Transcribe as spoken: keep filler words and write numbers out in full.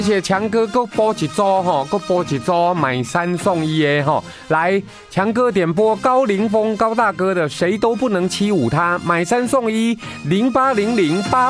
而且强哥够播一周哈，够播一周买三送一的哈。来，强哥点播高凌风高大哥的《谁都不能欺侮他》，买三送一零八零零八。